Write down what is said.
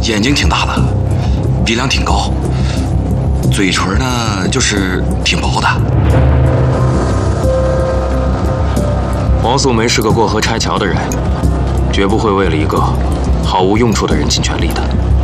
眼睛挺大的，鼻梁挺高，嘴唇呢就是挺薄的。 黄素梅是个过河拆桥的人，绝不会为了一个毫无用处的人尽全力的。